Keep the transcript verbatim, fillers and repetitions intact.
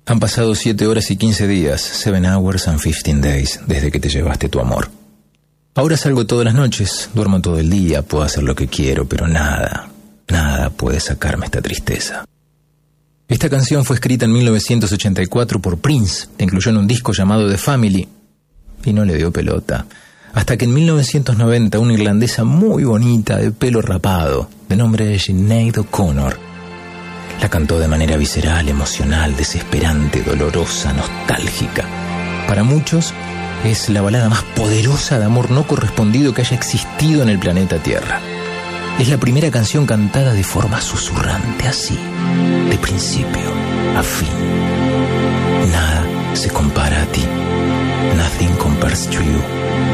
Han pasado siete horas y quince días, seven hours and fifteen days, desde que te llevaste tu amor. Ahora salgo todas las noches, duermo todo el día, puedo hacer lo que quiero, pero nada, nada puede sacarme esta tristeza. Esta canción fue escrita en mil novecientos ochenta y cuatro por Prince, la incluyó en un disco llamado The Family, y no le dio pelota. Hasta que en mil novecientos noventa una irlandesa muy bonita, de pelo rapado, de nombre Sinead O'Connor, la cantó de manera visceral, emocional, desesperante, dolorosa, nostálgica. Para muchos, es la balada más poderosa de amor no correspondido que haya existido en el planeta Tierra. Es la primera canción cantada de forma susurrante, así, de principio a fin. Nada se compara a ti. Nothing compares to you.